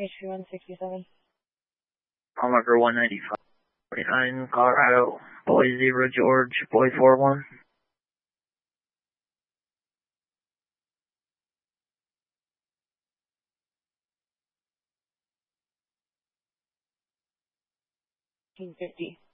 H167. Palmer 195.49, Colorado, Boy 0, George, Boy 41. $15.50.